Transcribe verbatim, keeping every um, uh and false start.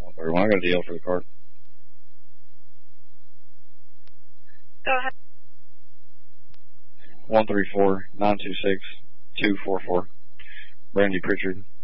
Everyone, I got a deal for the car. Go ahead. One three four nine two six two four four. Brandy Pritchard.